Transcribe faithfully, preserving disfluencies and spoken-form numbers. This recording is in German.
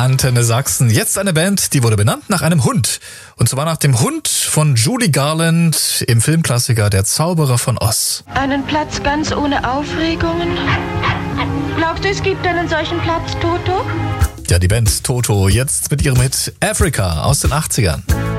Antenne Sachsen. Jetzt eine Band, die wurde benannt nach einem Hund. Und zwar nach dem Hund von Judy Garland im Filmklassiker Der Zauberer von Oz. Einen Platz ganz ohne Aufregungen? Glaubst du, es gibt einen solchen Platz, Toto? Ja, die Band Toto jetzt mit ihrem Hit Africa aus den achtzigern.